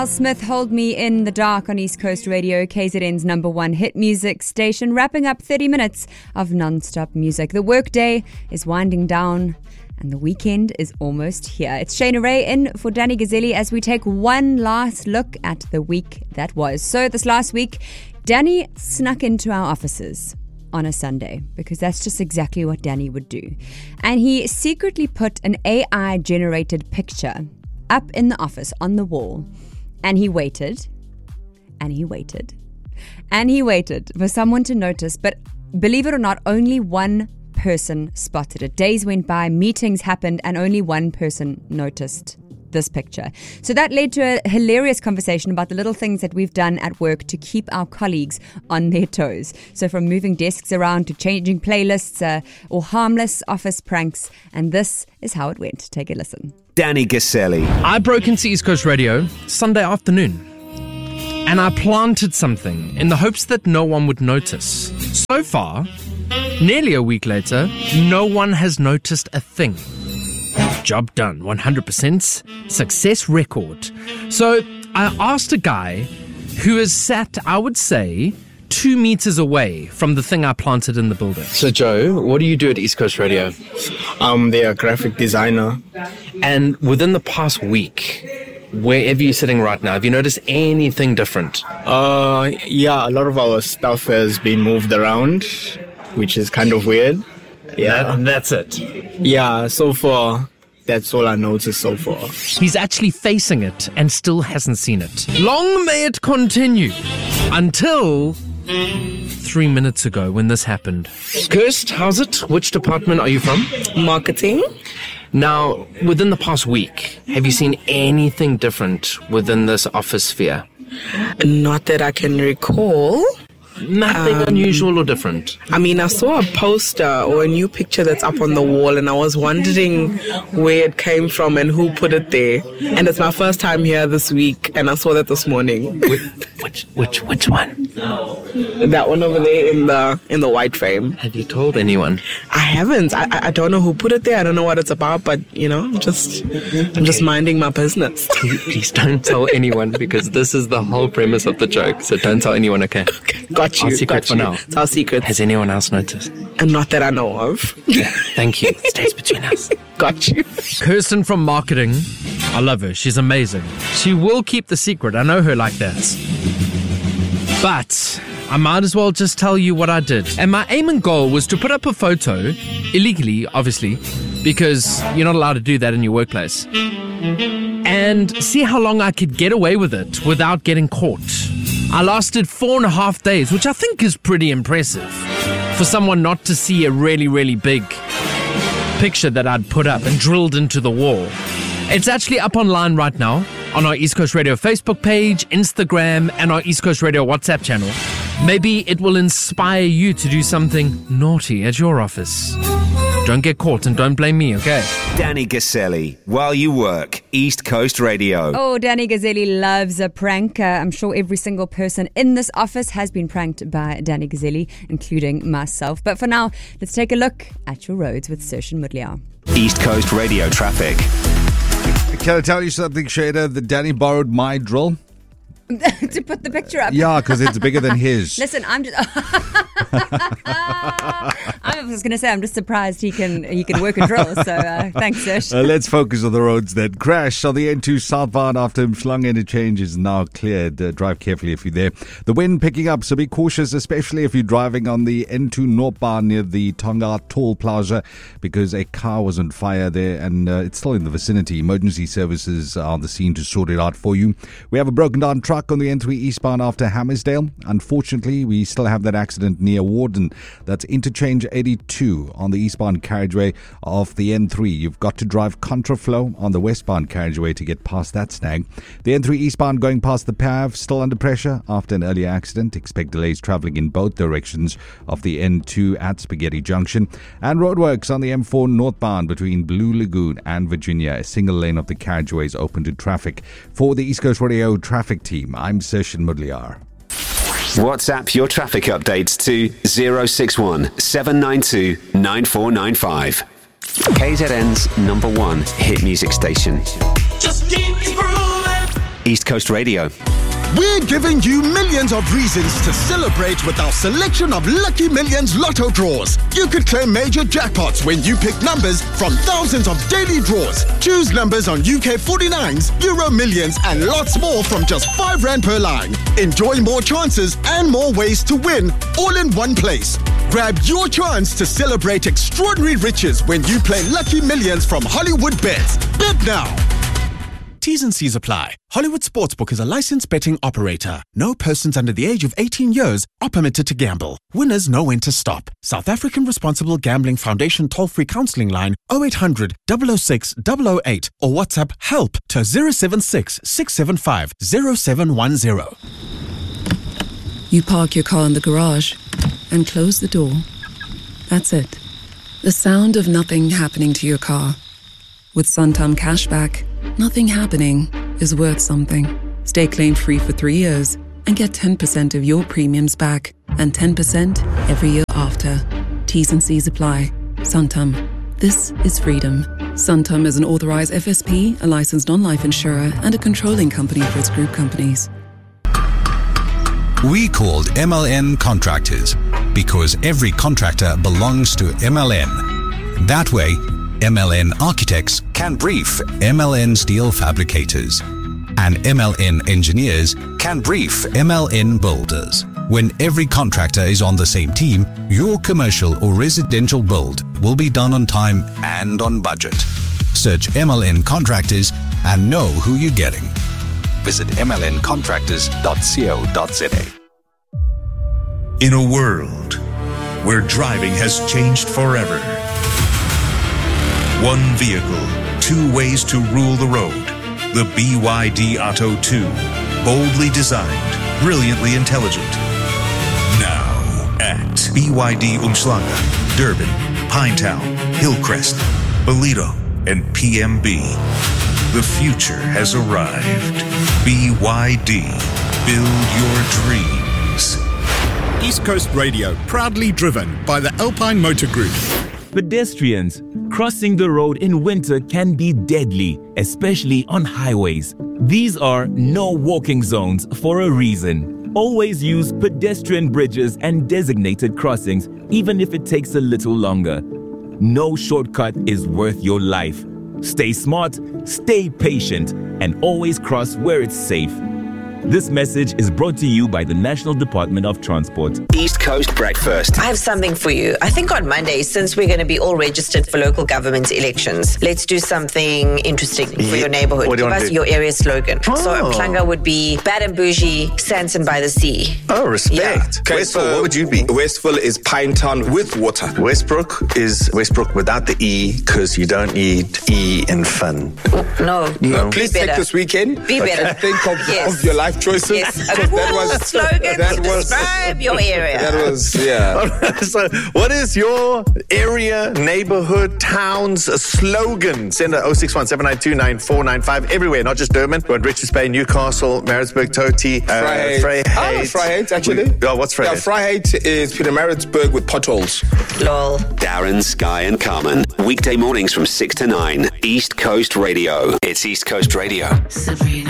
Smith, Hold Me in the Dark on East Coast Radio, KZN's number one hit music station, wrapping up 30 minutes of non-stop music. The workday is winding down and the weekend is almost here. It's Shayna Ray in for Danny Gazzelli as we take one last look at the week that was. So this last week, Danny snuck into our offices on a Sunday, because that's just exactly what Danny would do. And he secretly put an AI-generated picture up in the office on the wall. And he waited, and he waited, and he waited for someone to notice. But believe it or not, only one person spotted it. Days went by, meetings happened, and only one person noticed this picture. So that led to a hilarious conversation about the little things that we've done at work to keep our colleagues on their toes. So from moving desks around to changing playlists or harmless office pranks. And this is how it went. Take a listen. Danny Gazzelli. I broke into East Coast Radio Sunday afternoon and I planted something in the hopes that no one would notice. So far, nearly a week later, no one has noticed a thing. Job done, 100% success record. So I asked a guy who is sat, I would say, 2 meters away from the thing I planted in the building. So Joe, what do you do at East Coast Radio? They're a graphic designer. And within the past week, wherever you're sitting right now, have you noticed anything different? Yeah, a lot of our stuff has been moved around, which is kind of weird. Yeah, That's it. Yeah, so far, that's all I noticed so far. He's actually facing it and still hasn't seen it. Long may it continue until 3 minutes ago when this happened. Kirst, how's it? Which department are you from? Marketing. Now, within the past week, have you seen anything different within this office sphere? Not that I can recall. Nothing unusual or different? I mean, I saw a poster or a new picture that's up on the wall and I was wondering where it came from and who put it there. And it's my first time here this week and I saw that this morning. Which one? That one over there in the white frame. Have you told anyone? I haven't. I don't know who put it there. I don't know what it's about, but I'm just minding my business. Please don't tell anyone because this is the whole premise of the joke. So don't tell anyone, okay? Got you. Our secret for now. It's our secret. Has anyone else noticed? And not that I know of. Thank you. It stays between us. Got you. Kirsten from marketing. I love her. She's amazing. She will keep the secret. I know her like that. But I might as well just tell you what I did. And my aim and goal was to put up a photo, illegally, obviously, because you're not allowed to do that in your workplace, and see how long I could get away with it without getting caught. I lasted 4.5 days, which I think is pretty impressive for someone not to see a really, really big picture that I'd put up and drilled into the wall. It's actually up online right now on our East Coast Radio Facebook page, Instagram, and our East Coast Radio WhatsApp channel. Maybe it will inspire you to do something naughty at your office. Don't get caught and don't blame me, okay? Danny Gazzelli, while you work, East Coast Radio. Oh, Danny Gazzelli loves a prank. I'm sure every single person in this office has been pranked by Danny Gazzelli, including myself. But for now, let's take a look at your roads with Sershin Mudliar. East Coast Radio traffic. Can I tell you something, Shada? That Danny borrowed my drill. To put the picture up. Yeah, because it's bigger than his. Listen, I was going to say, I'm just surprised he can work a drill. So thanks, Serge. Let's focus on the roads then. Crash on the N2 southbound after Mhlanga interchange is now cleared. Drive carefully if you're there. The wind picking up, so be cautious, especially if you're driving on the N2 northbound near the Tonga Toll Plaza, because a car was on fire there and it's still in the vicinity. Emergency services are on the scene to sort it out for you. We have a broken down truck on the N3 eastbound after Hammersdale. Unfortunately, we still have that accident near Warden. That's interchange 82 on the eastbound carriageway of the N3. You've got to drive contraflow on the westbound carriageway to get past that snag. The N3 eastbound going past the PAV still under pressure after an earlier accident. Expect delays travelling in both directions of the N2 at Spaghetti Junction. And roadworks on the M4 northbound between Blue Lagoon and Virginia. A single lane of the carriageway is open to traffic. For the East Coast Radio traffic team, I'm Sershin Mudliar. WhatsApp your traffic updates to 061 792 9495. KZN's number one hit music station. Just keep grooving. East Coast Radio. We're giving you millions of reasons to celebrate with our selection of Lucky Millions Lotto draws. You could claim major jackpots when you pick numbers from thousands of daily draws. Choose numbers on UK 49s, Euro Millions and lots more from just R5 per line. Enjoy more chances and more ways to win all in one place. Grab your chance to celebrate extraordinary riches when you play Lucky Millions from Hollywood Bets. Bet now. T's and C's apply. Hollywood Sportsbook is a licensed betting operator. No persons under the age of 18 years are permitted to gamble. Winners know when to stop. South African Responsible Gambling Foundation toll-free counselling line 0800 006 008 or WhatsApp HELP to 076 675 0710. You park your car in the garage and close the door. That's it. The sound of nothing happening to your car. With Santam Cashback, nothing happening is worth something. Stay claim-free for 3 years and get 10% of your premiums back and 10% every year after. T's and C's apply. Santam. This is freedom. Santam is an authorized FSP, a licensed non-life insurer, and a controlling company for its group companies. We called MLN Contractors because every contractor belongs to MLN. That way, MLN Architects can brief MLN Steel Fabricators, and MLN Engineers can brief MLN Builders. When every contractor is on the same team, your commercial or residential build will be done on time and on budget. Search MLN Contractors and know who you're getting. Visit mlncontractors.co.za. In a world where driving has changed forever, one vehicle, two ways to rule the road. The BYD Atto 2. Boldly designed, brilliantly intelligent. Now at BYD Umhlanga, Durban, Pinetown, Hillcrest, Ballito, and PMB. The future has arrived. BYD. Build your dreams. East Coast Radio, proudly driven by the Alpine Motor Group. Pedestrians, crossing the road in winter can be deadly, especially on highways. These are no walking zones for a reason. Always use pedestrian bridges and designated crossings, even if it takes a little longer. No shortcut is worth your life. Stay smart, stay patient, and always cross where it's safe. This message is brought to you by the National Department of Transport. East Coast Breakfast. I have something for you. I think on Monday, since we're going to be all registered for local government elections, let's do something interesting for your neighborhood. What do you Give want us to do? your area slogan. So Umhlanga would be Bad and Bougie, Santon by the Sea. Oh, respect. Yeah. Okay, Westville, what would you be? Westville is Pinetown with water. Westbrook is Westbrook without the E, because you don't need E in fun. No. Please take this weekend. Be better. Think of your life choices. Yes. A cool slogan to describe your area. That was, yeah. So, what is your area, neighborhood, town's slogan? Send it 061 792 9495 everywhere, not just Durban. We want Richards Bay, Newcastle, Maritzburg, Toti, Vryheid. Vryheid, actually. Oh, what's Vryheid? Yeah, Vryheid is Pietermaritzburg with potholes. Lol. Darren, Sky, and Carmen. Weekday mornings from 6 to 9. East Coast Radio. It's East Coast Radio. Sabrina.